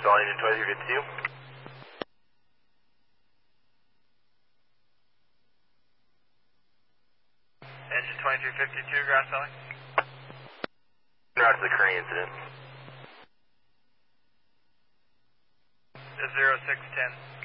Valley Engine 2352. Engine 2352, Grass Valley. En route to the Kearney incident. 0610.